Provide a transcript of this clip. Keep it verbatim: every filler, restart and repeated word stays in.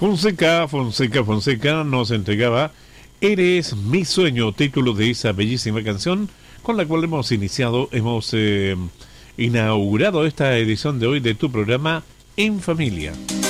Fonseca, Fonseca, Fonseca nos entregaba Eres mi sueño, título de esa bellísima canción con la cual hemos iniciado, hemos eh, inaugurado esta edición de hoy de tu programa En Familia.